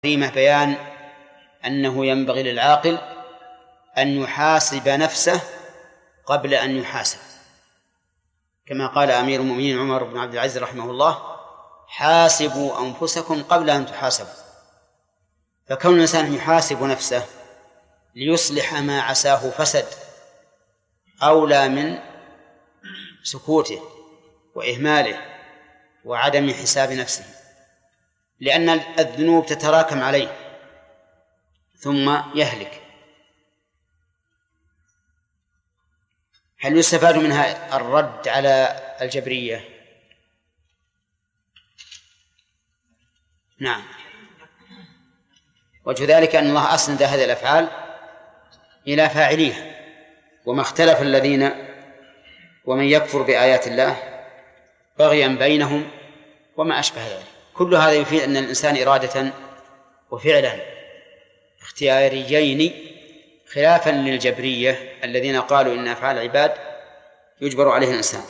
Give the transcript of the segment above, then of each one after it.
الكريمة بيان أنه ينبغي للعاقل أن يحاسب نفسه قبل أن يحاسب، كما قال أمير المؤمنين عمر بن عبد العزيز رحمه الله: حاسبوا أنفسكم قبل أن تحاسبوا. فكون الإنسان يحاسب نفسه ليصلح ما عساه فسد أولى من سكوته وإهماله وعدم حساب نفسه، لأن الذنوب تتراكم عليه ثم يهلك. هل يستفاد منها الرد على الجبرية؟ نعم. وجه ذلك أن الله أسند هذه الأفعال إلى فاعليها، وما اختلف الذين ومن يكفر بآيات الله بغيا بينهم وما أشبه ذلك. كل هذا يفيد أن الإنسان إرادة وفعلا اختياريين، خلافا للجبرية الذين قالوا إن أفعال العباد يجبر عليه الإنسان.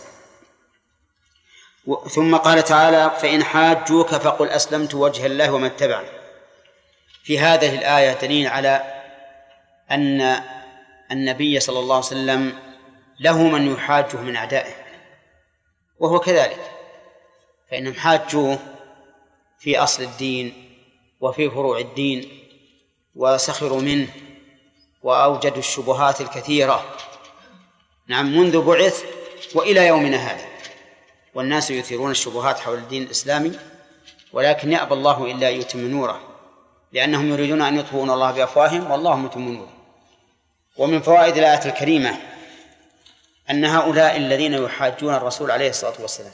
ثم قال تعالى: فإن حاجوك فقل أسلمت وجه الله ومن اتبعني. في هذه الآية دليل على أن النبي صلى الله عليه وسلم له من يحاجه من أعدائه، وهو كذلك، فإنهم حاجوه في أصل الدين وفي فروع الدين وسخروا منه وأوجدوا الشبهات الكثيرة، نعم، منذ بعث وإلى يومنا هذا، والناس يثيرون الشبهات حول الدين الإسلامي، ولكن يأبى الله إلا يتم نوره، لأنهم يريدون أن يطفئوا نور الله بأفواههم والله متم نوره. ومن فوائد الآية الكريمة أن هؤلاء الذين يحاجون الرسول عليه الصلاة والسلام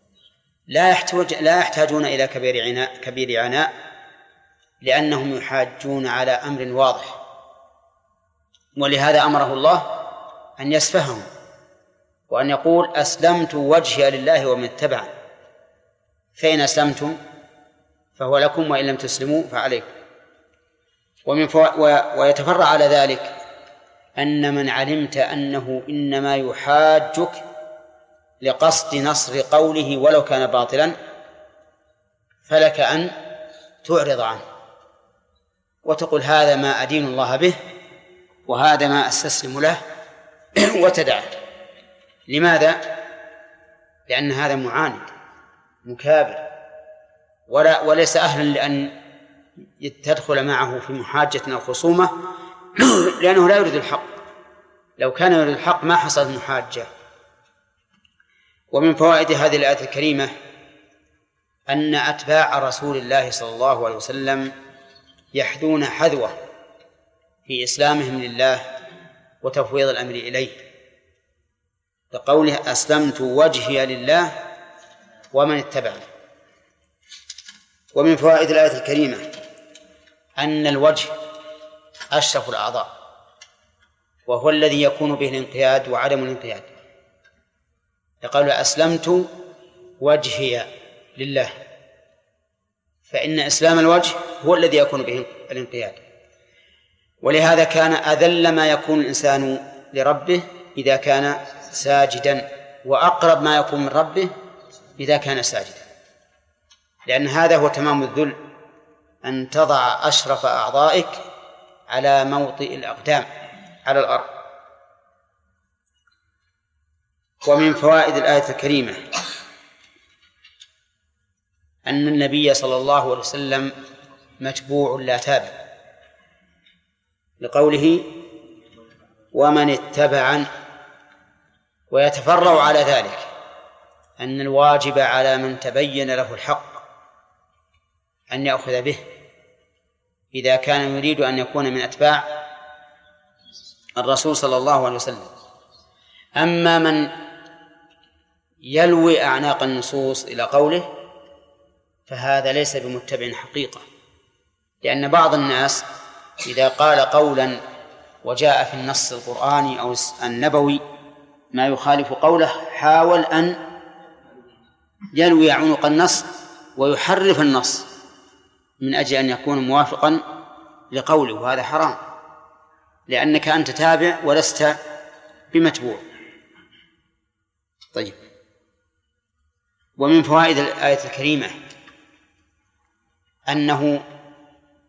لا يحتاجون إلى كبير عناء، لأنهم يحاجون على أمر واضح، ولهذا أمره الله أن يسفههم وأن يقول: أسلمت وجهي لله ومن اتبعني. فإن أسلمتم فهو لكم وإن لم تسلموا فعليكم. ويتفرع على ذلك أن من علمت أنه إنما يحاجك لقصد نصر قوله ولو كان باطلا فلك أن تعرض عنه وتقول: هذا ما أدين الله به وهذا ما أستسلم له وتدعه. لماذا؟ لأن هذا معاند مكابر وليس أهلا لأن تدخل معه في محاجة أو خصومة، لأنه لا يريد الحق. لو كان يريد الحق ما حصلت محاجة. ومن فوائد هذه الآية الكريمة أن أتباع رسول الله صلى الله عليه وسلم يحذون حذوه في إسلامهم لله وتفويض الأمر إليه، لقوله: أسلمت وجهي لله ومن اتبعني. ومن فوائد الآية الكريمة أن الوجه أشرف الأعضاء، وهو الذي يكون به الانقياد وعدم الانقياد. يقول: أسلمت وجهي لله، فإن إسلام الوجه هو الذي يكون به الانقياد. ولهذا كان أذل ما يكون الإنسان لربه إذا كان ساجدا، وأقرب ما يكون من ربه إذا كان ساجدا، لأن هذا هو تمام الذل، أن تضع أشرف أعضائك على موطئ الأقدام على الأرض. ومن فوائد الآية الكريمة أن النبي صلى الله عليه وسلم متبوع لا تابع، لقوله: ومن اتبعن. ويتفرع على ذلك أن الواجب على من تبين له الحق أن يأخذ به إذا كان يريد أن يكون من أتباع الرسول صلى الله عليه وسلم. أما من يلوي أعناق النصوص إلى قوله فهذا ليس بمتبع حقيقة، لأن بعض الناس إذا قال قولا وجاء في النص القرآني أو النبوي ما يخالف قوله حاول أن يلوي عنق النص ويحرف النص من أجل أن يكون موافقا لقوله، وهذا حرام، لأنك أنت تابع ولست بمتبوع. طيب. ومن فوائد الآية الكريمة أنه